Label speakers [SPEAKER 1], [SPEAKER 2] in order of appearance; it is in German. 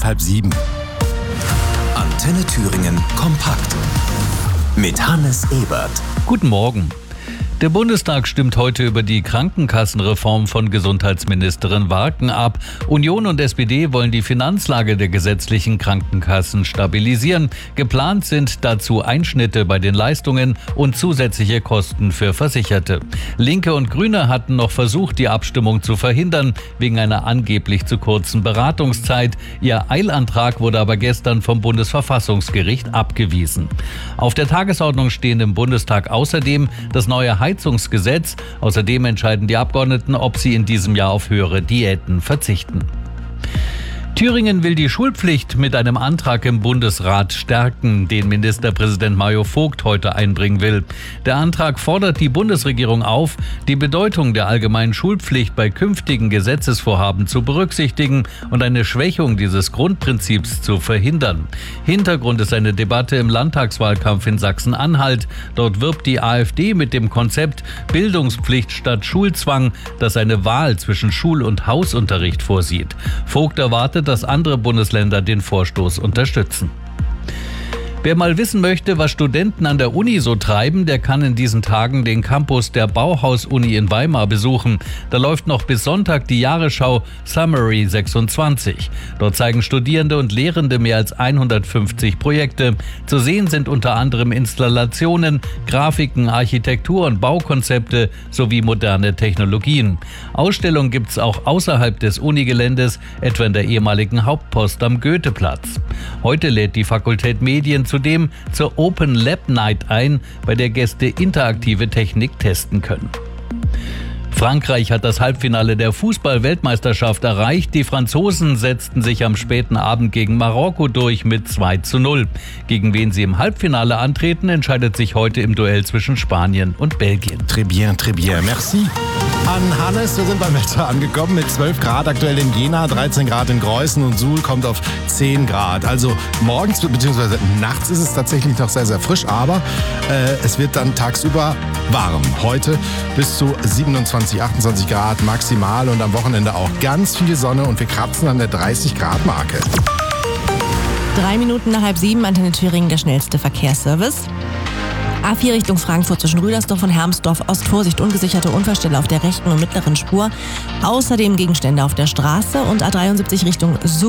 [SPEAKER 1] 6:30.
[SPEAKER 2] Antenne Thüringen kompakt. Mit Hannes Ebert.
[SPEAKER 3] Guten Morgen. Der Bundestag stimmt heute über die Krankenkassenreform von Gesundheitsministerin Warken ab. Union und SPD wollen die Finanzlage der gesetzlichen Krankenkassen stabilisieren. Geplant sind dazu Einschnitte bei den Leistungen und zusätzliche Kosten für Versicherte. Linke und Grüne hatten noch versucht, die Abstimmung zu verhindern, wegen einer angeblich zu kurzen Beratungszeit. Ihr Eilantrag wurde aber gestern vom Bundesverfassungsgericht abgewiesen. Auf der Tagesordnung stehen im Bundestag außerdem das neue Heizungsgesetz. Außerdem entscheiden die Abgeordneten, ob sie in diesem Jahr auf höhere Diäten verzichten. Thüringen will die Schulpflicht mit einem Antrag im Bundesrat stärken, den Ministerpräsident Mario Vogt heute einbringen will. Der Antrag fordert die Bundesregierung auf, die Bedeutung der allgemeinen Schulpflicht bei künftigen Gesetzesvorhaben zu berücksichtigen und eine Schwächung dieses Grundprinzips zu verhindern. Hintergrund ist eine Debatte im Landtagswahlkampf in Sachsen-Anhalt. Dort wirbt die AfD mit dem Konzept Bildungspflicht statt Schulzwang, das eine Wahl zwischen Schul- und Hausunterricht vorsieht. Vogt erwartet, dass andere Bundesländer den Vorstoß unterstützen. Wer mal wissen möchte, was Studenten an der Uni so treiben, der kann in diesen Tagen den Campus der Bauhaus-Uni in Weimar besuchen. Da läuft noch bis Sonntag die Jahresschau Summary 26. Dort zeigen Studierende und Lehrende mehr als 150 Projekte. Zu sehen sind unter anderem Installationen, Grafiken, Architektur- und Baukonzepte sowie moderne Technologien. Ausstellungen gibt es auch außerhalb des Unigeländes, etwa in der ehemaligen Hauptpost am Goetheplatz. Heute lädt die Fakultät Medien zudem zur Open Lab Night ein, bei der Gäste interaktive Technik testen können. Frankreich hat das Halbfinale der Fußball-Weltmeisterschaft erreicht. Die Franzosen setzten sich am späten Abend gegen Marokko durch mit 2:0. Gegen wen sie im Halbfinale antreten, entscheidet sich heute im Duell zwischen Spanien und Belgien.
[SPEAKER 1] Très bien, merci. An Hannes, wir sind beim Wetter angekommen mit 12 Grad aktuell in Jena, 13 Grad in Greußen und Suhl kommt auf 10 Grad. Also morgens bzw. nachts ist es tatsächlich noch sehr, sehr frisch, aber es wird dann tagsüber warm. Heute bis zu 27, 28 Grad maximal und am Wochenende auch ganz viel Sonne und wir kratzen an der 30 Grad Marke.
[SPEAKER 4] 3 Minuten nach 6:30, Antenne Thüringen, der schnellste Verkehrsservice. A4 Richtung Frankfurt zwischen Rüdersdorf und Hermsdorf. Ost Vorsicht, ungesicherte Unfallstelle auf der rechten und mittleren Spur. Außerdem Gegenstände auf der Straße und A73 Richtung Suhl.